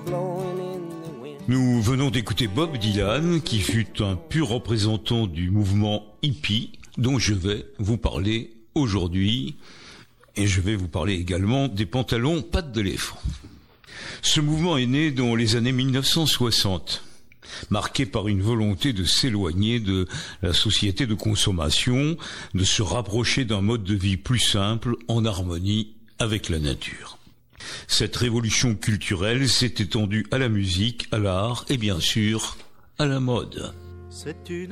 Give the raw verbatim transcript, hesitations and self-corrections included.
Nous venons d'écouter Bob Dylan, qui fut un pur représentant du mouvement hippie, dont je vais vous parler aujourd'hui. Et je vais vous parler également des pantalons pattes d'éléphant. Ce mouvement est né dans les années mille neuf cent soixante, marqué par une volonté de s'éloigner de la société de consommation, de se rapprocher d'un mode de vie plus simple, en harmonie avec la nature. Cette révolution culturelle s'est étendue à la musique, à l'art et bien sûr à la mode. C'est une